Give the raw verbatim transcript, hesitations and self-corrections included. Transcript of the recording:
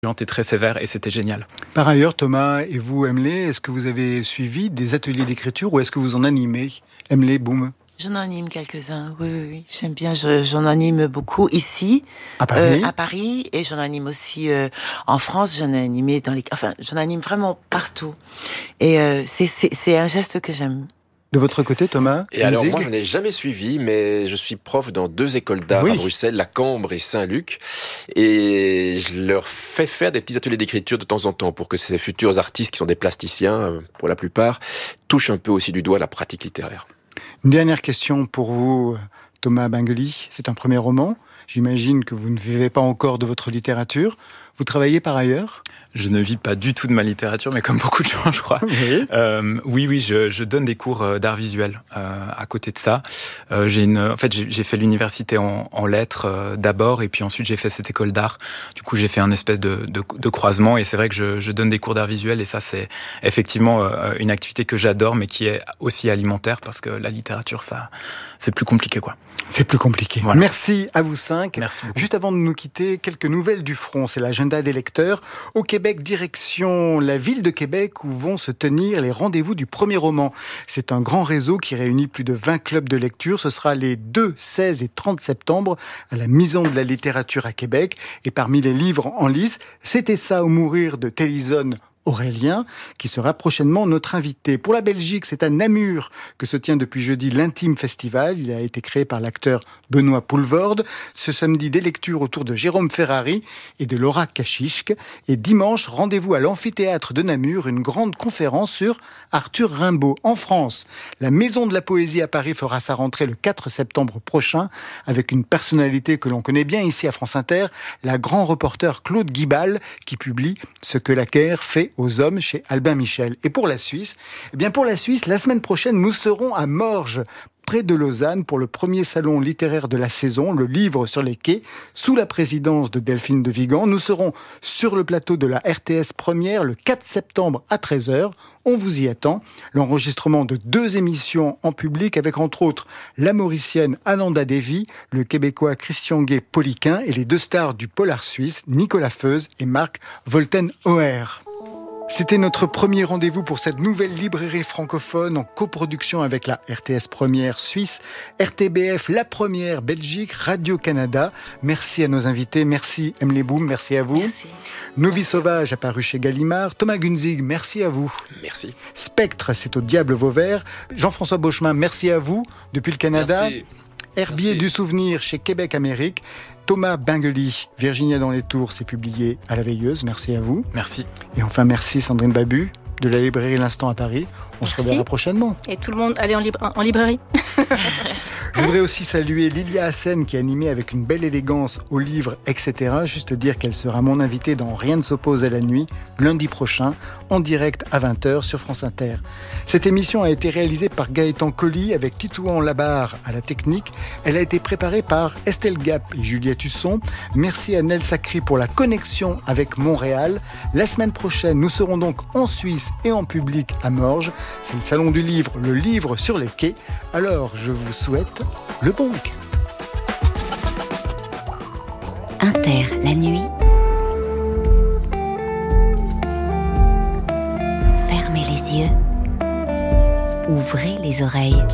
et très sévère, et c'était génial. Par ailleurs, Thomas et vous, Emily, est-ce que vous avez suivi des ateliers d'écriture ou est-ce que vous en animez? Emily, boum. J'en anime quelques-uns, oui, oui, oui. J'aime bien, je, j'en anime beaucoup ici, à Paris, euh, à Paris, et j'en anime aussi euh, en France. J'en ai animé dans les, enfin, j'en anime vraiment partout. Et euh, c'est, c'est, c'est un geste que j'aime. De votre côté, Thomas? Et alors, moi, je n'ai jamais suivi, mais je suis prof dans deux écoles d'art oui. à Bruxelles, la Cambre et Saint-Luc. Et je leur fais faire des petits ateliers d'écriture de temps en temps pour que ces futurs artistes, qui sont des plasticiens, pour la plupart, touchent un peu aussi du doigt la pratique littéraire. Une dernière question pour vous, Thomas Bingeli. C'est un premier roman. J'imagine que vous ne vivez pas encore de votre littérature. Vous travaillez par ailleurs? Je ne vis pas du tout de ma littérature, mais comme beaucoup de gens, je crois. Oui, euh, oui, oui je, je donne des cours d'art visuel euh, à côté de ça. Euh, j'ai une, en fait, j'ai, j'ai fait l'université en, en lettres euh, d'abord, et puis ensuite j'ai fait cette école d'art. Du coup, j'ai fait un espèce de, de, de croisement, et c'est vrai que je, je donne des cours d'art visuel, et ça, c'est effectivement euh, une activité que j'adore, mais qui est aussi alimentaire, parce que la littérature, ça, c'est plus compliqué, quoi. C'est plus compliqué. Voilà. Merci à vous cinq. Merci beaucoup. Juste avant de nous quitter, quelques nouvelles du front. C'est l'agenda des lecteurs. Au Québec, direction la ville de Québec, où vont se tenir les rendez-vous du premier roman. C'est un grand réseau qui réunit plus de vingt clubs de lecture. Ce sera les deux, seize et trente septembre à la Maison de la littérature à Québec. Et parmi les livres en lice, C'était ça ou mourir de Télisone Aurélien, qui sera prochainement notre invité. Pour la Belgique, c'est à Namur que se tient depuis jeudi l'Intime Festival. Il a été créé par l'acteur Benoît Poelvoorde. Ce samedi, des lectures autour de Jérôme Ferrari et de Laura Kachishk. Et dimanche, rendez-vous à l'amphithéâtre de Namur, une grande conférence sur Arthur Rimbaud. En France, la Maison de la Poésie à Paris fera sa rentrée le quatre septembre prochain avec une personnalité que l'on connaît bien ici à France Inter, la grand reporter Claude Guibal, qui publie Ce que la guerre fait aux hommes chez Albin Michel. Et pour la Suisse, eh bien pour la Suisse, la semaine prochaine, nous serons à Morges, près de Lausanne, pour le premier salon littéraire de la saison, le livre sur les quais, sous la présidence de Delphine de Vigan. Nous serons sur le plateau de la R T S Première le quatre septembre à treize heures. On vous y attend. L'enregistrement de deux émissions en public avec entre autres la Mauricienne Ananda Devi, le Québécois Christian Gay-Poliquin et les deux stars du polar suisse, Nicolas Feuz et Marc Volten-Oer. C'était notre premier rendez-vous pour cette nouvelle librairie francophone en coproduction avec la R T S Première Suisse, R T B F La Première Belgique, Radio-Canada. Merci à nos invités, merci Emily Boum, merci à vous. Merci. Nos vies sauvages apparu chez Gallimard. Thomas Gunzig, merci à vous. Merci. Spectre, c'est au Diable Vauvert. Jean-François Beauchemin, merci à vous depuis le Canada. Merci. Herbier Merci. du souvenir chez Québec Amérique. Thomas Bingeli, Virginia dans les Tours, c'est publié à La Veilleuse. Merci à vous. Merci. Et enfin, merci Sandrine Babu de la librairie L'Instant à Paris. On Merci. se reverra prochainement. Et tout le monde, allez en, lib- en librairie. Je voudrais aussi saluer Lilia Hassen qui a animé avec une belle élégance au livre, et cetera. Juste dire qu'elle sera mon invitée dans Rien ne s'oppose à la nuit, lundi prochain, en direct à vingt heures sur France Inter. Cette émission a été réalisée par Gaëtan Colli avec Titouan Labarre à la technique. Elle a été préparée par Estelle Gap et Juliette Husson. Merci à Nel Sacri pour la connexion avec Montréal. La semaine prochaine, nous serons donc en Suisse et en public à Morges. C'est le salon du livre, le livre sur les quais. Alors, je vous souhaite le bon week-end. Inter, la nuit. Fermez les yeux. Ouvrez les oreilles.